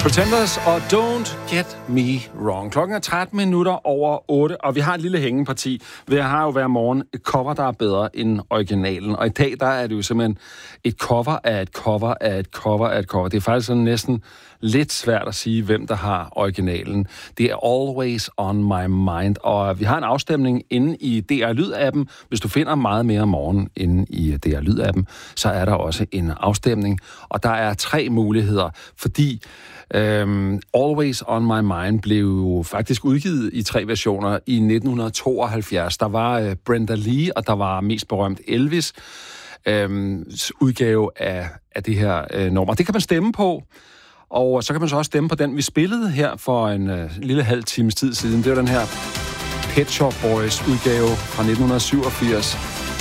Pretenders og Don't Get Me Wrong. Klokken er 13 minutter over 8, og vi har et lille hængeparti. Vi har jo hver morgen et cover, der er bedre end originalen. Og i dag, der er det jo simpelthen et cover af et cover af et cover af et cover. Det er faktisk sådan næsten lidt svært at sige, hvem der har originalen. Det er Always On My Mind, og vi har en afstemning inde i DR Lyd-appen. Hvis du finder meget mere om morgenen inde i DR Lyd-appen, så er der også en afstemning. Og der er 3 muligheder, fordi Always On My Mind blev jo faktisk udgivet i 3 versioner i 1972. Der var Brenda Lee, og der var mest berømt Elvis udgave af det her nummer. Det kan man stemme på, og så kan man så også stemme på den, vi spillede her for en lille halv times tid siden. Det var den her Pet Shop Boys udgave fra 1987.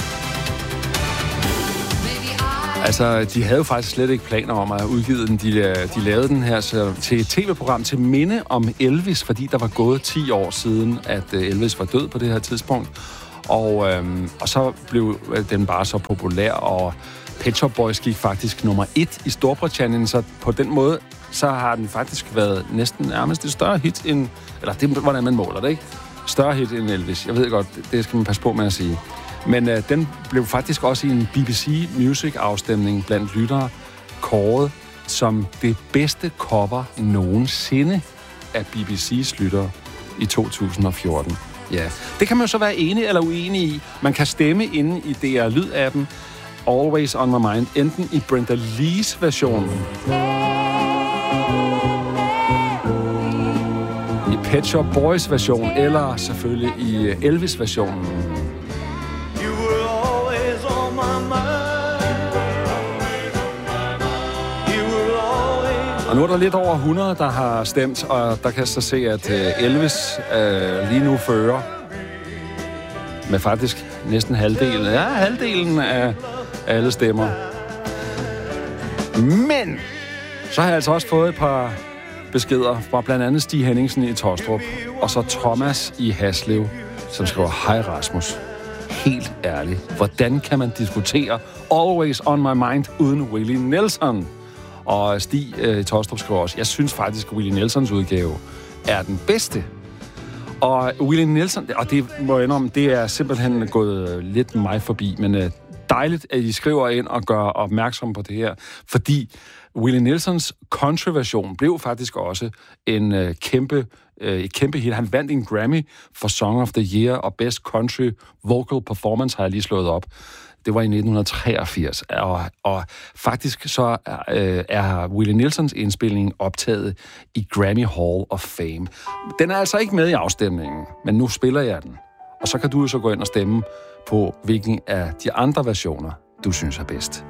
Altså, de havde jo faktisk slet ikke planer om at udgive den. De lavede den her til et tv-program til minde om Elvis, fordi der var gået 10 år siden, at Elvis var død på det her tidspunkt. Og så blev den bare så populær, og Pet Shop Boys gik faktisk nummer 1 i Storbritannien, så på den måde, så har den faktisk været næsten nærmest et større hit end... Eller det er, hvordan man måler det, ikke? Større hit end Elvis. Jeg ved godt, det skal man passe på med at sige. Men den blev faktisk også i en BBC Music-afstemning blandt lyttere kåret som det bedste cover nogensinde af BBC's lyttere i 2014. Ja, det kan man jo så være enig eller uenig i. Man kan stemme inde i DR Lyd-appen Always On My Mind, enten i Brenda Lees version, i Pet Shop Boys version, eller selvfølgelig i Elvis versionen. Og nu er der lidt over 100, der har stemt, og der kan så se, at Elvis lige nu fører med faktisk næsten halvdelen af alle stemmer. Men så har jeg altså også fået et par beskeder fra blandt andet Stig Henningsen i Tostrup, og så Thomas i Haslev, som skriver: Hej Rasmus. Helt ærligt, hvordan kan man diskutere Always On My Mind uden Willie Nelson? Og Stig i Tostrup skriver også: jeg synes faktisk, at Willie Nelsons udgave er den bedste. Og Willie Nelson, og det må jeg indrømme, det er simpelthen gået lidt mig forbi, men dejligt, at I skriver ind og gør opmærksom på det her, fordi Willie Nelsons country-version blev faktisk også en kæmpe hit. Han vandt en Grammy for Song of the Year og Best Country Vocal Performance, har jeg lige slået op. Det var i 1983, og faktisk så er Willie Nelsons indspilning optaget i Grammy Hall of Fame. Den er altså ikke med i afstemningen, men nu spiller jeg den. Og så kan du så gå ind og stemme på, hvilken af de andre versioner, du synes er bedst.